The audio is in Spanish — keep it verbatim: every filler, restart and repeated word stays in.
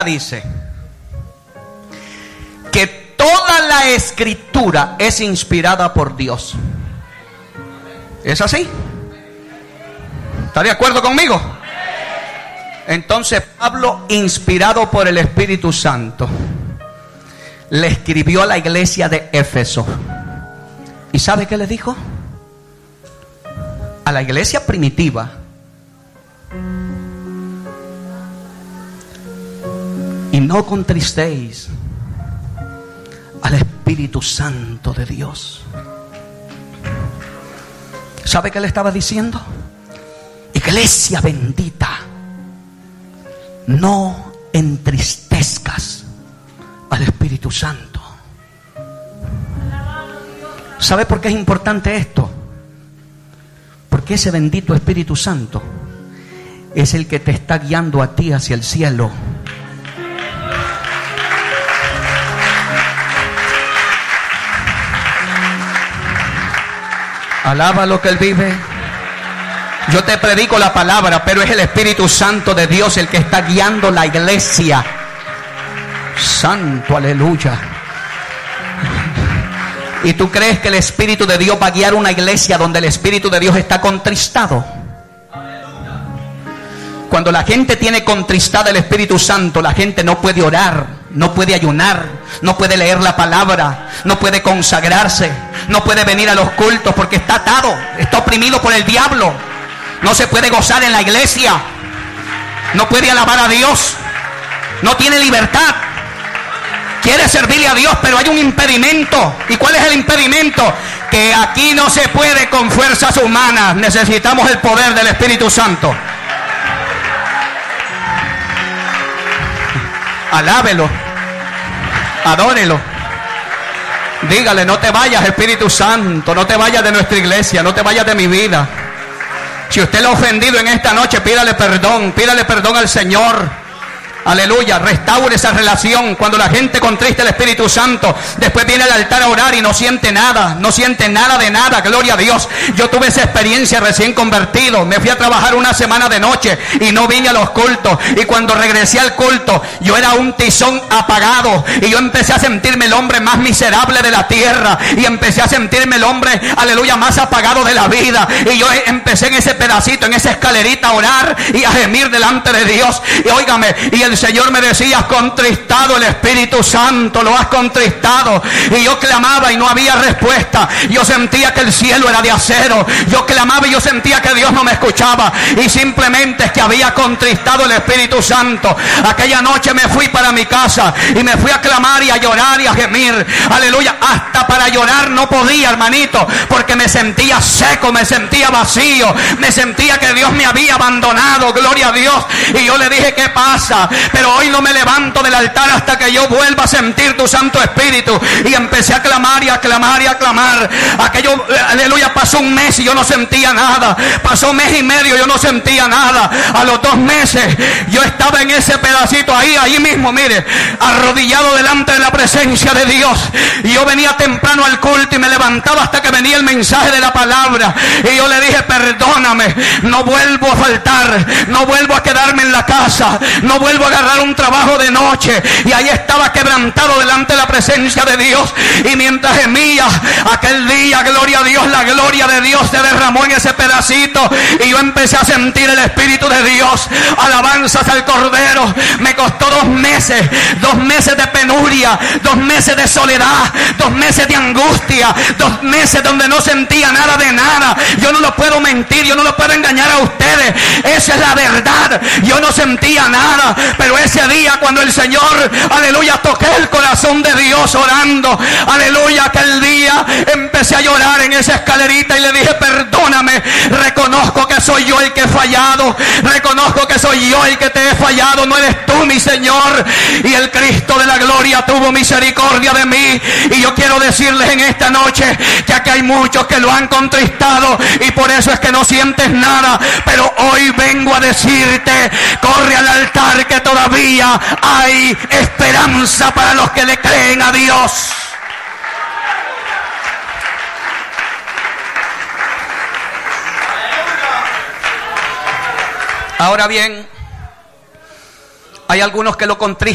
dice que toda la escritura es inspirada por Dios. ¿Es así? ¿Está de acuerdo conmigo? Entonces Pablo, inspirado por el Espíritu Santo, le escribió a la iglesia de Éfeso. ¿Y sabe qué le dijo? A la iglesia primitiva: y no contristéis al Espíritu Santo de Dios. ¿Sabe qué le estaba diciendo? Iglesia bendita, no entristezcas al Espíritu Santo. ¿Sabe por qué es importante esto? Porque ese bendito Espíritu Santo es el que te está guiando a ti hacia el cielo. Alaba lo que Él vive. Yo te predico la palabra, pero es el Espíritu Santo de Dios el que está guiando la iglesia. Santo, aleluya. ¿Y tú crees que el Espíritu de Dios va a guiar una iglesia donde el Espíritu de Dios está contristado? Cuando la gente tiene contristada el Espíritu Santo, la gente no puede orar, no puede ayunar, no puede leer la palabra, no puede consagrarse, no puede venir a los cultos porque está atado, está oprimido por el diablo. No se puede gozar en la iglesia, no puede alabar a Dios, no tiene libertad. Quiere servirle a Dios, pero hay un impedimento. ¿Y cuál es el impedimento? Que aquí no se puede con fuerzas humanas. Necesitamos el poder del Espíritu Santo. Alábelo, adórelo. Dígale: no te vayas, Espíritu Santo, no te vayas de nuestra iglesia, no te vayas de mi vida. Si usted le ha ofendido en esta noche, pídale perdón, pídale perdón al Señor. Aleluya, restaure esa relación. Cuando la gente contrista el Espíritu Santo, después viene al altar a orar y no siente nada, no siente nada de nada, gloria a Dios. Yo tuve esa experiencia recién convertido. Me fui a trabajar una semana de noche y no vine a los cultos. Y cuando regresé al culto, yo era un tizón apagado. Y yo empecé a sentirme el hombre más miserable de la tierra. Y empecé a sentirme el hombre, aleluya, más apagado de la vida. Y yo empecé en ese pedacito, en esa escalerita a orar y a gemir delante de Dios. Y óigame, y el Señor me decía: has contristado el Espíritu Santo, lo has contristado. Y yo clamaba y no había respuesta. Yo sentía que el cielo era de acero. Yo clamaba y yo sentía que Dios no me escuchaba. Y simplemente es que había contristado el Espíritu Santo. Aquella noche me fui para mi casa y me fui a clamar y a llorar y a gemir. Aleluya, hasta para llorar no podía, hermanito, porque me sentía seco, me sentía vacío, me sentía que Dios me había abandonado, gloria a Dios. Y yo le dije: ¿qué pasa? Pero hoy no me levanto del altar hasta que yo vuelva a sentir tu Santo Espíritu. Y empecé a clamar y a clamar y a clamar. Aquello, aleluya, pasó un mes y yo no sentía nada. Pasó un mes y medio y yo no sentía nada. A los dos meses yo estaba en ese pedacito ahí, ahí mismo, mire, arrodillado delante de la presencia de Dios. Y yo venía temprano al culto y me levantaba hasta que venía el mensaje de la palabra. Y yo le dije: perdóname, no vuelvo a faltar, no vuelvo a quedarme en la casa, no vuelvo a agarrar un trabajo de noche. Y ahí estaba quebrantado delante de la presencia de Dios. Y mientras gemía, aquel día, gloria a Dios, la gloria de Dios se derramó en ese pedacito. Y yo empecé a sentir el Espíritu de Dios. Alabanzas al Cordero. Me costó dos meses, dos meses de penuria, dos meses de soledad, dos meses de angustia, dos meses donde no sentía nada de nada. Yo no lo puedo mentir, yo no lo puedo engañar a ustedes. Esa es la verdad. Yo no sentía nada. Pero ese día, cuando el Señor, aleluya, toqué el corazón de Dios orando, aleluya, aquel día empecé a llorar en esa escalerita y le dije: perdóname, reconozco que soy yo el que he fallado, reconozco que soy yo el que te he fallado, no eres tú, mi Señor. Y el Cristo de la gloria tuvo misericordia de mí. Y yo quiero decirles en esta noche que aquí hay muchos que lo han contristado y por eso es que no sientes nada. Pero hoy vengo a decirte: corre al altar, que todavía hay esperanza para los que le creen a Dios. Ahora bien, hay algunos que lo contristan.